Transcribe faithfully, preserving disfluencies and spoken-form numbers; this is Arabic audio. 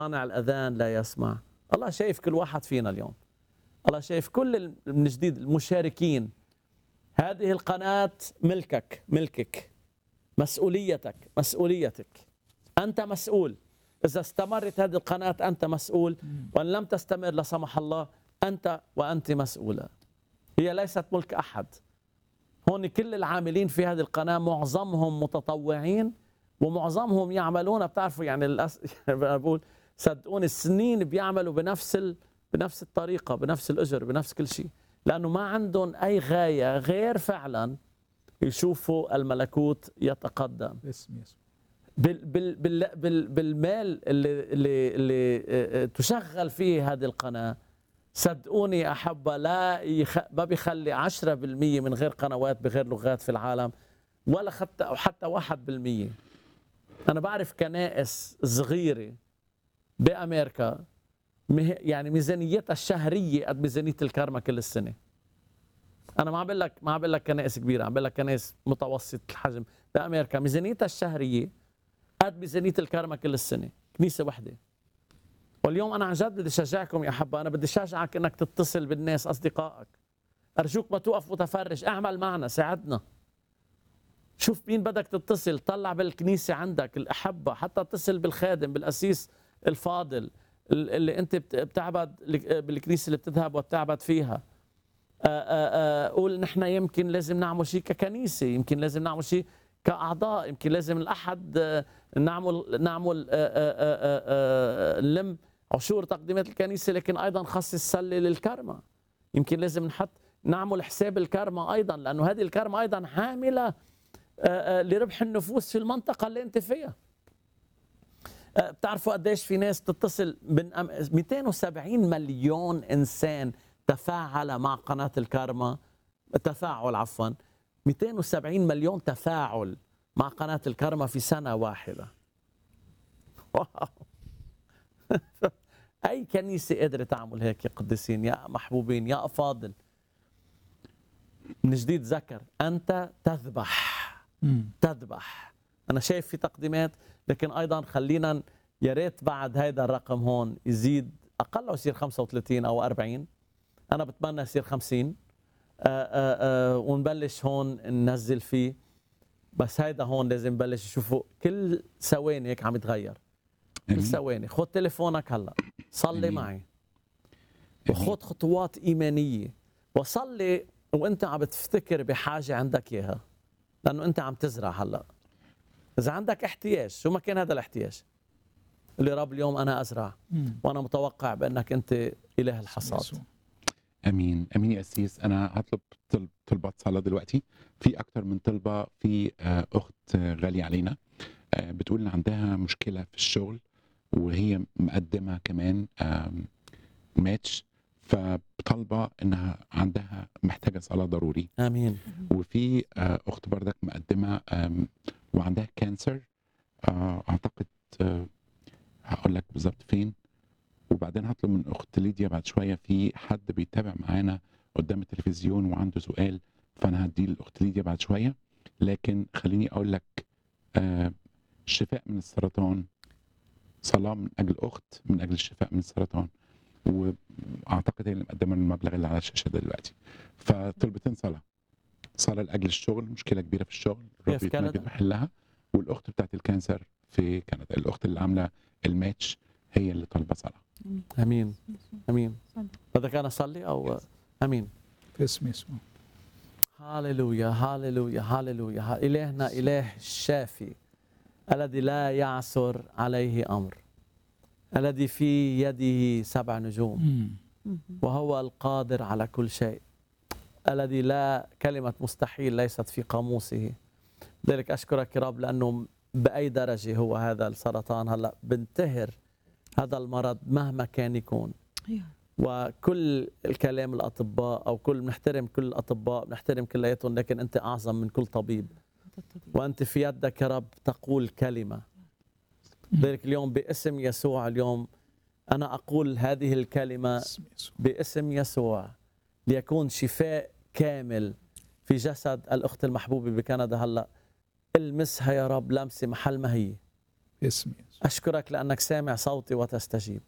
صانع الأذان لا يسمع. الله شايف كل واحد فينا اليوم. الله شايف كل من جديد المشاركين. هذه القناة ملكك، ملكك، مسؤوليتك، مسؤوليتك. أنت مسؤول. إذا استمرت هذه القناة أنت مسؤول، وإن لم تستمر لا سمح الله أنت وأنت مسؤولة. هي ليست ملك أحد. هون كل العاملين في هذه القناة معظمهم متطوعين ومعظمهم يعملون، بتعرفوا يعني الأس... بقول صدقوني السنين بيعملوا بنفس ال... بنفس الطريقة، بنفس الأجر، بنفس كل شيء، لأنه ما عندهم أي غاية غير فعلا يشوفوا الملكوت يتقدم. باسم يسوع. بال بال بال بال بالمال اللي اللي اللي تشغل فيه هذه القناة، صدقوني يا أحبة لا يخ... ما بيخلي عشرة بالمية من غير قنوات بغير لغات في العالم، ولا حتى أو حتى واحد بالمية. أنا بعرف كنائس صغيرة بأمريكا يعني ميزانيتها الشهرية قد ميزانية الكرمة كل السنة. أنا ما عم بقول لك ما عم بقول لك كنائس كبيرة، عم بقول لك كنائس متوسط الحجم بأمريكا ميزانيتها الشهرية قد ميزانية الكرمة كل السنة، كنيسة واحدة. واليوم أنا عن جد بدي أشجعكم يا أحبة، أنا بدي أشجعك إنك تتصل بالناس أصدقائك. أرجوك ما توقف متفرج، اعمل معنا، ساعدنا. شوف مين بدك تتصل، طلع بالكنيسة عندك الأحبة، حتى اتصل بالخادم، بالأسيس الفاضل اللي أنت بتعبد بالكنيسة اللي بتذهب وبتعبد فيها. قول نحن يمكن لازم نعمل شيء ككنيسة، يمكن لازم نعمل شيء كأعضاء، يمكن لازم الأحد نعمل نعمل نلم عشور تقديمات الكنيسة، لكن أيضا خصص سلة للكرمة. يمكن لازم نحط نعمل حساب الكرمة أيضا، لأنه هذه الكرمة أيضا حاملة لربح النفوس في المنطقة اللي أنت فيها. بتعرفوا قديش في ناس تتصل من مئتين وسبعين مليون إنسان تفاعل مع قناة الكرمة، تفاعل عفوا مئتين وسبعين مليون تفاعل مع قناة الكرمة في سنة واحدة. واو. أي كنيسة قادرة تعمل هيك يا قديسين، يا محبوبين، يا أفاضل؟ من جديد ذكر أنت تذبح، تذبح. أنا شايف في تقديمات، لكن أيضا خلينا يا ريت بعد هيدا الرقم هون يزيد أقل أو يصير خمسة وثلاثين أو أربعين. أنا بتمنى يصير خمسين. آآ آآ ونبلش هون ننزل فيه. بس هيدا هون لازم نبلش نشوفه كل ثواني هيك عم يتغير. كل ثواني خد تليفونك هلا صلي أمين. معي وخد خطوات إيمانية وصلي وانت عم بتفتكر بحاجة عندك إياها، لأنه انت عم تزرع هلا. إذا عندك احتياج، شو ما كان هذا الاحتياج، اللي رب اليوم أنا أزرع وأنا متوقع بأنك أنت إله الحصاد. امين امين يا قسيس. انا هطلب طلب طلبات صلاه دلوقتي. في اكتر من طلبه. في اخت غاليه علينا بتقول ان عندها مشكله في الشغل، وهي مقدمه كمان ماتش، فطالبه انها عندها محتاجه صلاه ضروري. امين. وفي اخت بردك مقدمه وعندها كانسر، اعتقد هقول لك بالظبط فين. وبعدين هطلب من اخت ليديا بعد شويه. في حد بيتابع معانا قدام التلفزيون وعنده سؤال، فانا هديه لاخت ليديا بعد شويه. لكن خليني اقول لك آه الشفاء من السرطان، صلاه من اجل اخت من اجل الشفاء من السرطان، واعتقد هي اللي مقدمه المبلغ اللي على الشاشه دلوقتي. فطلبتين صلاه، صلاه لاجل الشغل، مشكله كبيره في الشغل ربي يتمجد ويحلها، والاخت بتاعت الكانسر في كندا، الاخت اللي عامله الماتش هي اللي طالبه صلاه. امين امين. بدك انا اصلي او امين؟ في اسم يسوع. هاليلويا هاليلويا هاليلويا. الهنا اله الشافي الذي لا يعثر عليه امر، الذي في يده سبع نجوم وهو القادر على كل شيء، الذي لا كلمه مستحيل ليست في قاموسه. لذلك اشكرك يا رب لانه باي درجه هو هذا السرطان هلا بنتهر هذا المرض مهما كان يكون. وكل الكلام الأطباء أو كل بنحترم كل الأطباء، بنحترم كلياتهم، لكن أنت أعظم من كل طبيب، وأنت في يدك يا رب تقول كلمة. ذلك اليوم باسم يسوع، اليوم أنا أقول هذه الكلمة باسم يسوع ليكون شفاء كامل في جسد الأخت المحبوبة بكندا هلأ. المسها يا رب لمسة محل ما هي باسم يسوع. أشكرك لأنك سامع صوتي وتستجيب.